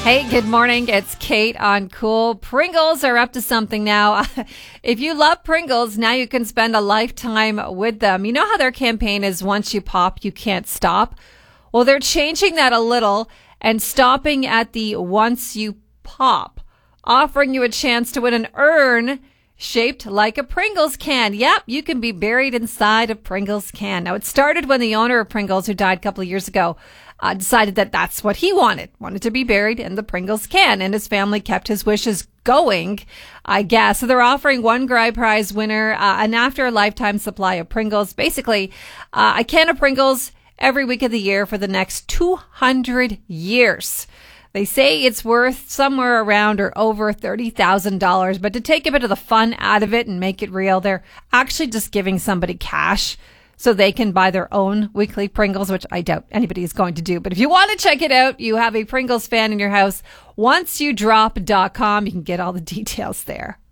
Hey, good morning. It's Kate on Cool. Pringles are up to something now. If you love Pringles, now you can spend a lifetime with them. You know how their campaign is once you pop, you can't stop? Well, they're changing that a little and stopping at the once you pop, offering you a chance to win an urn shaped like a Pringles can. Yep, you can be buried inside a Pringles can. Now, it started when the owner of Pringles, who died a couple of years ago, decided that that's what he wanted to be buried in the Pringles can, and his family kept his wishes going, I guess. So they're offering one grand prize winner an after a lifetime supply of Pringles, basically a can of Pringles every week of the year for the next 200 years. They say it's worth somewhere around or over $30,000, but to take a bit of the fun out of it and make it real, they're actually just giving somebody cash so they can buy their own weekly Pringles, which I doubt anybody is going to do. But if you want to check it out, you have a Pringles fan in your house, onceyoudrop.com. You can get all the details there.